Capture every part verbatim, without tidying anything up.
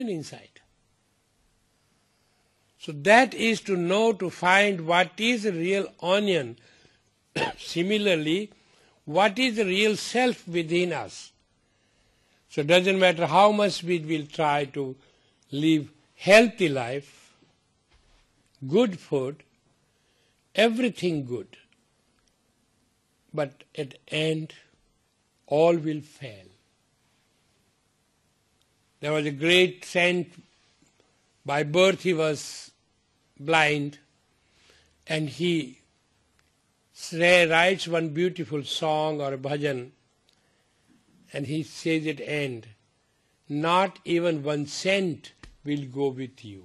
inside. So that is to know, to find what is the real onion. Similarly, what is the real self within us. So it doesn't matter how much we will try to live healthy life, good food, everything good. But at the end, all will fail. There was a great saint, by birth he was blind, and he writes one beautiful song or a bhajan, and he says at the end, not even one cent will go with you.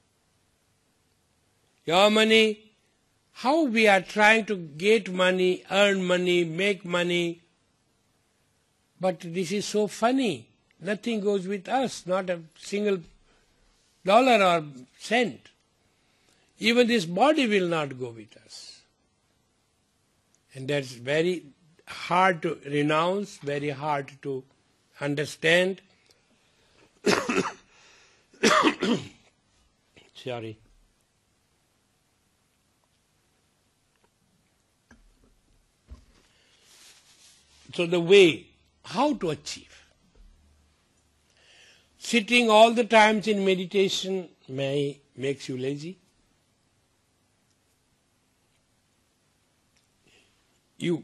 Your money, how we are trying to get money, earn money, make money, but this is so funny. Nothing goes with us, not a single dollar or cent. Even this body will not go with us. And that's very hard to renounce, very hard to understand. Sorry. So the way, how to achieve? Sitting all the times in meditation may makes you lazy. You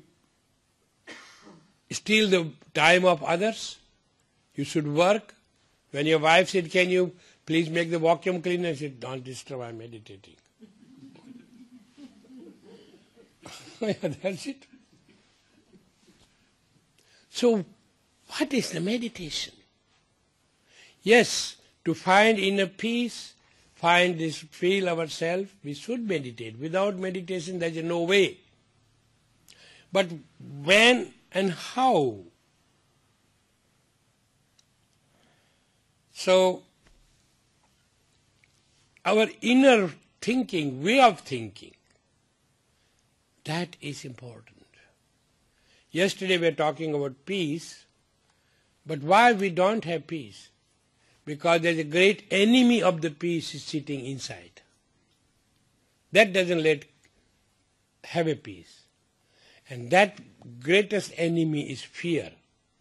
steal the time of others. You should work. When your wife said, can you please make the vacuum cleaner? I said, don't disturb, I'm meditating. Yeah, that's it. So, what is the meditation? Yes, to find inner peace, find this, feel ourselves, we should meditate. Without meditation, there is no way. But when and how? So, our inner thinking, way of thinking, that is important. Yesterday we were talking about peace, but why we don't have peace? Because there is a great enemy of the peace is sitting inside. That doesn't let have a peace. And that greatest enemy is fear.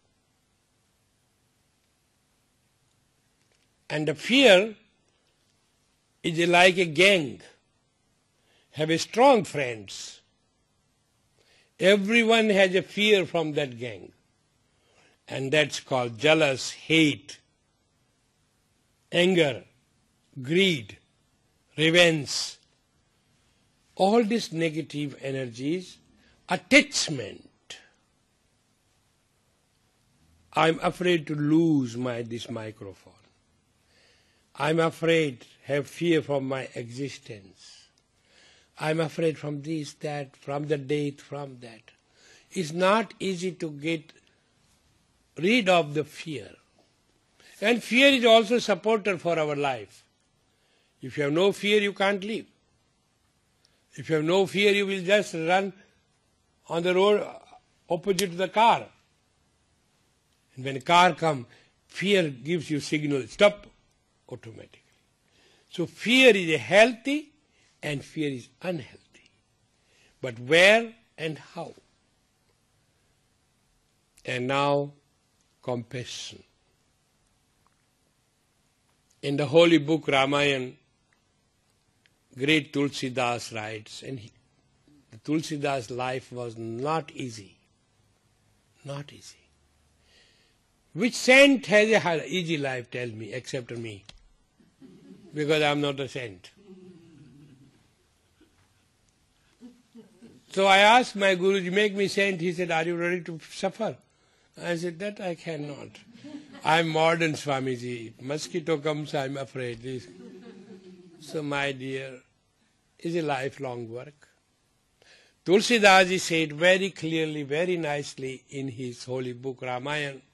And the fear is like a gang. Have a strong friends. Everyone has a fear from that gang. And that's called jealous, hate, anger, greed, revenge. All these negative energies, attachment. I'm afraid to lose my this microphone. I'm afraid, have fear from my existence. I'm afraid from this, that, from the death, from that. It's not easy to get rid of the fear. And fear is also a supporter for our life. If you have no fear, you can't live. If you have no fear, you will just run on the road opposite to the car. And when a car comes, fear gives you signal, stop, automatically. So fear is a healthy and fear is unhealthy. But where and how? And now, compassion. In the holy book Ramayana, great Tulsidas writes, and he, the Tulsidas' life was not easy. Not easy. Which saint has a easy life, tell me, except me? Because I am not a saint. So I asked my Guruji, make me saint. He said, are you ready to suffer? I said, that I cannot. I am modern Swamiji. Mosquito comes, I am afraid. So my dear, it's a lifelong work. Tulsidas said very clearly, very nicely in his holy book Ramayana,